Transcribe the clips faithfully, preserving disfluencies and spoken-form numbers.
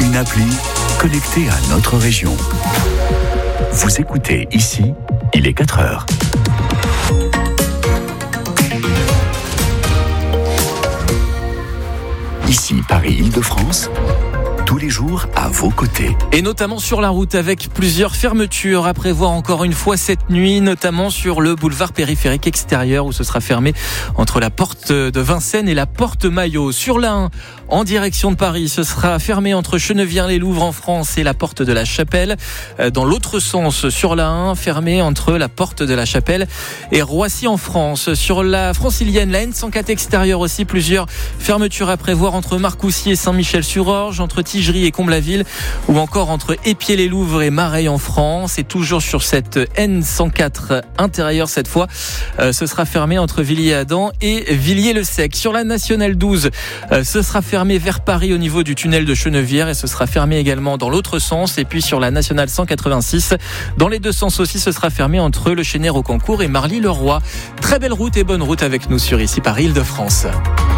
une appli connectée à notre région. Vous écoutez ici, il est quatre heures. Ici, Paris-Île-de-France, tous les jours à vos côtés. Et notamment sur la route avec plusieurs fermetures à prévoir encore une fois cette nuit, notamment sur le boulevard périphérique extérieur où ce sera fermé entre la porte de Vincennes et la porte Maillot. Sur l'A un, en direction de Paris, ce sera fermé entre Chennevières-les-Louvres en France et la porte de la Chapelle. Dans l'autre sens, sur l'A un, fermé entre la porte de la Chapelle et Roissy en France. Sur la francilienne, la N cent quatre extérieure aussi, plusieurs fermetures à prévoir entre Marcoussis et Saint-Michel-sur-Orge, entre Tigerie et Comble-la-Ville, ou encore entre Épied-les-Louvres et Mareil en France. Et toujours sur cette N cent quatre intérieure cette fois, euh, ce sera fermé entre Villiers-Adam et Villiers-le-Sec. Sur la nationale douze, euh, ce sera fermé vers Paris au niveau du tunnel de Chennevières et ce sera fermé également dans l'autre sens. Et puis sur la nationale cent quatre-vingt-six, dans les deux sens aussi, ce sera fermé entre le Chénet-Rocamcourt et Marly-le-Roi. Très belle route et bonne route avec nous sur ici Paris-Île-de-France.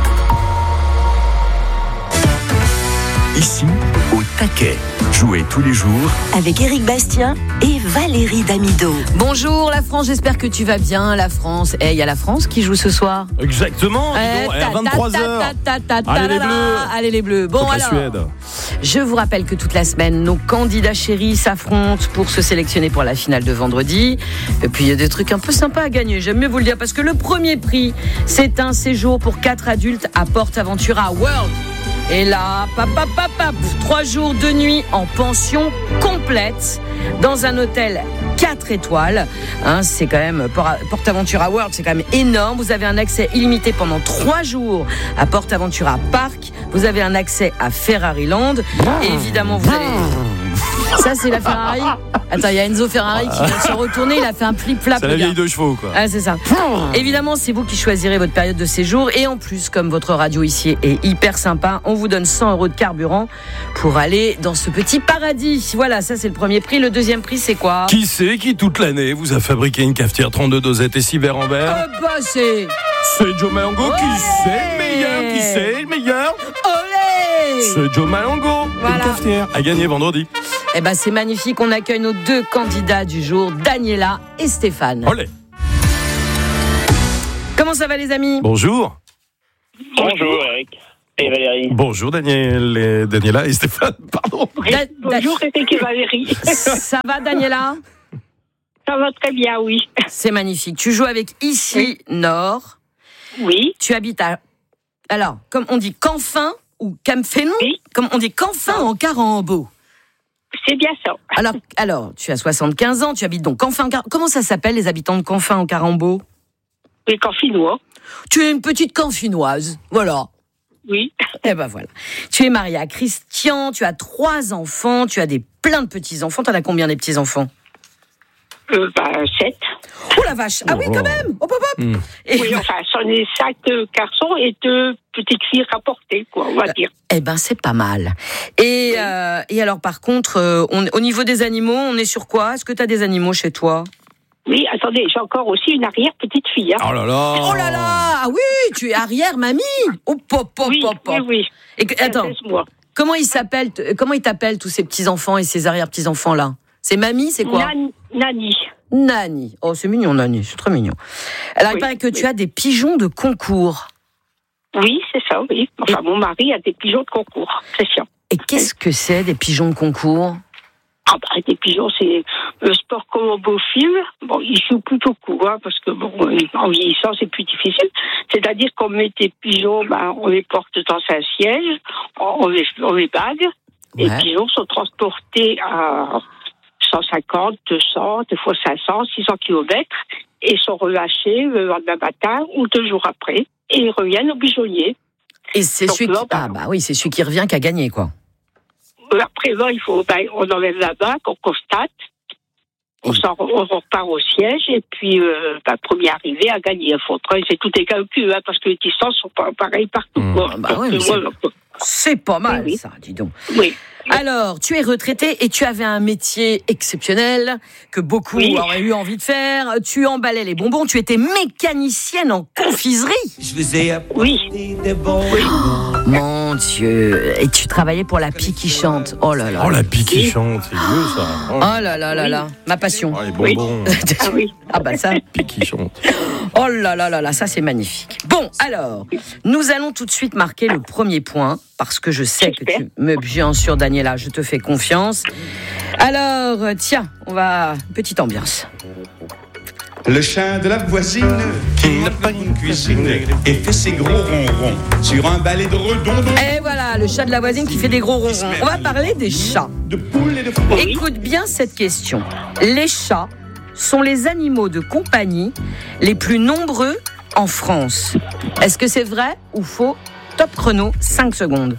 Ici, au taquet. Jouez tous les jours avec Éric Bastien et Valérie Damido. Bonjour la France, j'espère que tu vas bien. La France, il hey, y a la France qui joue ce soir. Exactement, eh, à vingt-trois heures. Allez les Bleus. Allez les Bleus. Bon Contre alors, la Suède. Je vous rappelle que toute la semaine, nos candidats chéris s'affrontent pour se sélectionner pour la finale de vendredi. Et puis il y a des trucs un peu sympas à gagner, j'aime mieux vous le dire, parce que le premier prix, c'est un séjour pour quatre adultes à PortAventura World. Et là, pap, pap, pap, pap, trois jours de nuit en pension complète dans un hôtel quatre étoiles. Hein, c'est quand même, PortAventura World, c'est quand même énorme. Vous avez un accès illimité pendant trois jours à PortAventura Park. Vous avez un accès à Ferrari Land. Et évidemment, vous allez... Ça, c'est la Ferrari. Attends, il y a Enzo Ferrari qui vient de se retourner. Il a fait un flip-flap. C'est la vieille de chevaux, quoi. Ah, c'est ça. Évidemment, c'est vous qui choisirez votre période de séjour. Et en plus, comme votre radio ici est hyper sympa, on vous donne cent euros de carburant pour aller dans ce petit paradis. Voilà, ça, c'est le premier prix. Le deuxième prix, c'est quoi ? Qui c'est qui, toute l'année, vous a fabriqué une cafetière trente-deux dosettes et six verres en verre ? Euh, bah, c'est... C'est Joe Malongo. Qui c'est le meilleur ? Qui c'est le meilleur ? Olé ! C'est Joe Malongo. Voilà. Une cafetière à gagner vendredi. Eh ben, c'est magnifique. On accueille nos deux candidats du jour, Daniela et Stéphane. Olé. Comment ça va, les amis ? Bonjour. Bonjour Eric et Valérie. Bonjour Daniel et Daniela et Stéphane, pardon. Da- Bonjour Eric et Valérie. Ça va, Daniela ? Ça va très bien, oui. C'est magnifique. Tu joues avec Ici Nord. Oui. Tu habites à... Alors, comme on dit Canfin ou Camphénon, Oui. comme on dit Canfin en Carambeau. C'est bien ça. Alors, alors, tu as soixante-quinze ans, tu habites donc Canfin en Carambeau. Comment ça s'appelle, les habitants de Canfin en Carambeau ? Les Canfinois. Tu es une petite Canfinoise, voilà. Oui. Eh ben voilà. Tu es mariée à Christian, tu as trois enfants, tu as des plein de petits-enfants. T'en as combien des petits-enfants ? Euh, bah, sept. Oh la vache. Ah oui, quand même. Hop, hop, hop. Mmh. Et Oui, enfin, c'en est cinq garçons et deux petites filles rapportées, quoi, on va dire. Eh ben, c'est pas mal. Et, euh, et alors, par contre, euh, on, au niveau des animaux, on est sur quoi ? Est-ce que tu as des animaux chez toi ? Oui, attendez, j'ai encore aussi une arrière-petite-fille. Hein. Oh là là. Oh là là. Ah oui, tu es arrière-mamie. Oh, pop, pop, oui, pop, pop. oui, oui. Et que- attends, Laisse-moi. comment ils s'appellent, t- comment ils t'appellent, tous ces petits-enfants et ces arrière-petits-enfants-là ? C'est mamie, c'est quoi ? Nan- Nani. Nani. Oh, c'est mignon, Nani, c'est très mignon. Alors, il Oui, paraît que oui. tu as des pigeons de concours. Oui, c'est ça, oui. Enfin, mon mari a des pigeons de concours, Christian. Et qu'est-ce que c'est, des pigeons de concours ? Ah bah, des pigeons, c'est le sport comme un beau film. Bon, il joue plus beaucoup, hein, parce que bon, en vieillissant, c'est plus difficile. C'est-à-dire qu'on met des pigeons, bah, on les porte dans un siège, on les, on les bague, et Ouais. les pigeons sont transportés à cent cinquante, deux cents, des fois cinq cents, six cents kilomètres, et sont relâchés le lendemain matin ou deux jours après, et ils reviennent au pigeonnier. Et c'est Donc celui là, qui... bah, Ah bah oui, c'est celui qui revient qui a gagné, quoi. Après, là, il faut, ben, on enlève la bague, on constate, on, Oui. sort, on repart au siège, et puis, euh, ben, premier arrivé à gagner. Il faut, c'est tout est calculé, hein, parce que les distances sont pas pareilles partout, Mmh. quoi. Bah Donc, ouais, mais euh, c'est- voilà, quoi. C'est pas mal, Oui, oui. ça, dis donc. Oui. Alors, tu es retraité et tu avais un métier exceptionnel que beaucoup Oui. auraient eu envie de faire. Tu emballais les bonbons, tu étais mécanicienne en confiserie. Je faisais Oui. des bonbons. Mon Dieu. Et tu travaillais pour la Pie qui chante. Oh là là. Oh, la pique qui chante, c'est vieux ça. Oh, Oh là là là là. Ma passion. oh, les bonbons, Ah oui. Ah bah ça. pique qui chante. Oh là là là là, ça c'est magnifique. Bon, alors, nous allons tout de suite marquer le premier point, parce que je sais que tu me... Bien sûr, Daniela, je te fais confiance. Alors, euh, tiens, on va... Petite ambiance. Le chat de la voisine qui n'a pas une cuisine et fait ses gros ronrons sur un balai de redondons. Et voilà, le chat de la voisine qui fait des gros ronrons. On va parler des chats. De poules et de frelons. Écoute bien cette question. Les chats sont les animaux de compagnie les plus nombreux en France. Est-ce que c'est vrai ou faux? Top chrono, cinq secondes.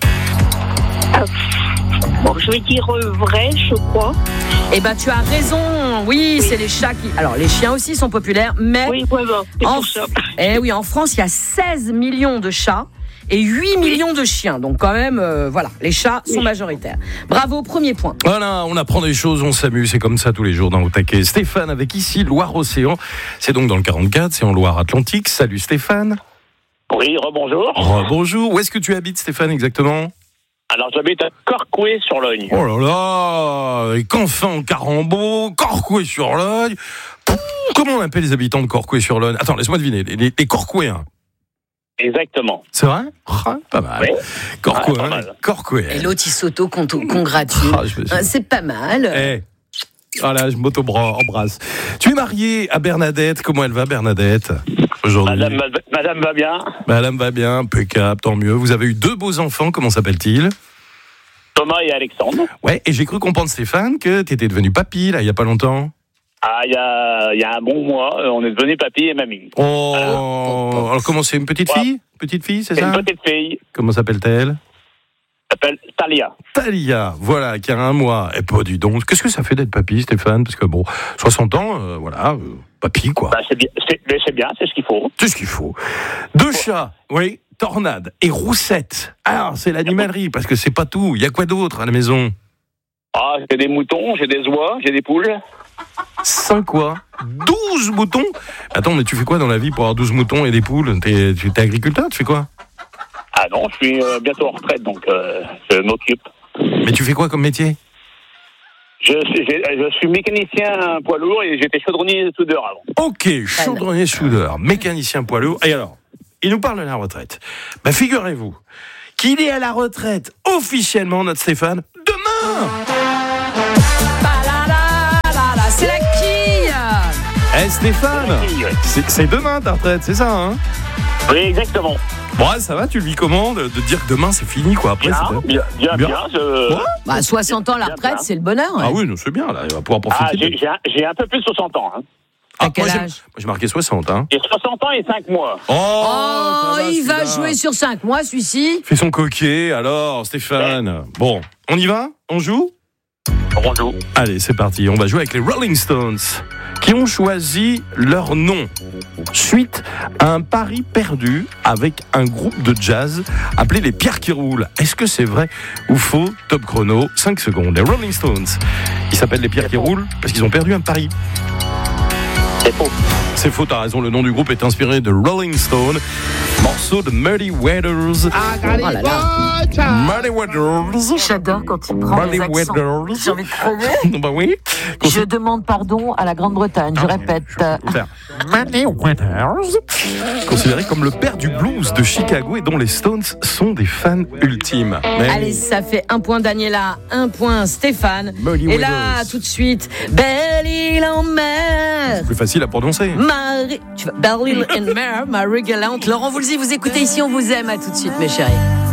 Bon, je vais dire euh, vrai, je crois. Eh ben, tu as raison. Oui, c'est les chats qui... Alors, les chiens aussi sont populaires, mais... Oui, vraiment, c'est en... pour ça. Eh oui, en France, il y a seize millions de chats et huit millions de chiens. Donc, quand même, euh, voilà, les chats sont Oui. majoritaires. Bravo, premier point. Voilà, on apprend des choses, on s'amuse, c'est comme ça tous les jours dans Au Taquet. Stéphane avec ici Loire-Océan, c'est donc dans le quarante-quatre, c'est en Loire-Atlantique. Salut Stéphane. Oui, rebonjour. Oh, bonjour, où est-ce que tu habites Stéphane exactement? Alors, j'habite à Corcoué-sur-Logne. Oh là là, et qu'enfin Carambeau, Corcoué-sur-Logne. Pouh, comment on appelle les habitants de Corcoué-sur-Logne? Attends, laisse-moi deviner, les, les, les Corcouéens. Exactement. C'est vrai? Ah, pas mal. Oui. Corcoué, Ouais, pas mal. Corcoué. Et l'autre, il s'auto-congratule. Ah, je me suis- Euh, C'est pas mal. Eh, voilà, je m'auto-embrasse. Tu es marié à Bernadette. Comment elle va, Bernadette, aujourd'hui? Madame, madame, madame va bien. Madame va bien, impeccable, tant mieux. Vous avez eu deux beaux enfants, comment s'appellent-ils? Thomas et Alexandre. Ouais, et j'ai cru comprendre, Stéphane, que tu étais devenu papy, là, il y a pas longtemps. Ah, il y a, il y a un bon mois, euh, on est devenus papy et mamie. Oh, alors comment c'est, une petite fille? Petite fille, c'est C'est ça? une petite fille, Comment s'appelle-t-elle? s'appelle Talia. Talia, voilà, qui a un mois. Et pas du donc. Qu'est-ce que ça fait d'être papy, Stéphane? Parce que bon, soixante ans, euh, voilà, euh, papy, quoi. Bah, c'est bien, c'est, mais c'est bien, c'est ce qu'il faut. C'est ce qu'il faut. Deux chats, oui, Tornade et Roussette. Alors, c'est l'animalerie, parce que c'est pas tout. Il y a quoi d'autre à la maison? Ah, j'ai des moutons, j'ai des oies, j'ai des poules. Cinq quoi? Douze moutons? Attends, mais tu fais quoi dans la vie pour avoir douze moutons et des poules? T'es, tu es agriculteur, tu fais quoi? Ah non, je suis euh, bientôt en retraite, donc euh, je m'occupe. Mais tu fais quoi comme métier? Je suis, j'ai- je suis mécanicien poids lourd et j'étais chaudronnier soudeur avant. Ok, chaudronnier soudeur, mécanicien poids lourd. Et alors, il nous parle de la retraite. Ben, figurez-vous qu'il est à la retraite officiellement, notre Stéphane, demain! Ba-la-la-la-la, c'est la quille. Eh Stéphane, Oui, ouais. c'est, c'est demain ta retraite, c'est ça, hein? Oui, exactement. Bon, ça va, tu le vis comment de, de dire que demain c'est fini, quoi? Après, Bien, c'est... bien, bien, Bien. bien. je- Ouais. Bah, soixante ans, la Bien, retraite, bien. c'est le bonheur. Ah ouais. oui, non, c'est bien, là, il va pouvoir profiter. Ah, de- j'ai, j'ai, un, j'ai un peu plus de soixante ans. Hein. Ah, quel moi, j'ai, âge moi, j'ai marqué soixante, hein. J'ai soixante ans et cinq mois. Oh, Oh, ça va, il va celui-là. jouer sur cinq mois, celui-ci. Fais son coquet, alors, Stéphane. Bon, on y va? On joue? Bonjour. Allez, c'est parti. On va jouer avec les Rolling Stones, qui ont choisi leur nom suite à un pari perdu avec un groupe de jazz appelé les Pierres qui roulent. Est-ce que c'est vrai ou faux? Top chrono, cinq secondes. Les Rolling Stones, ils s'appellent les Pierres qui roulent parce qu'ils ont perdu un pari. C'est faux. C'est faux, t'as raison, le nom du groupe est inspiré de Rolling Stone, morceau de Muddy Waters. Oh là là. Muddy Waters. J'adore quand il prend Muddy les accents. Waters. J'ai envie de crever. Bah oui. Je demande pardon à la Grande-Bretagne. Je répète. Muddy Waters. Considéré comme le père du blues de Chicago et dont les Stones sont des fans ultimes. Mais Allez, ça fait un point Daniela, un point Stéphane. Muddy Et là, Waters. tout de suite, Belle île en mer. plus facile à prononcer. Marie, tu vas, Belle île en mer, Marie Galante. Laurent Voulzy, vous écoutez ici, on vous aime. À tout de suite, mes chéris.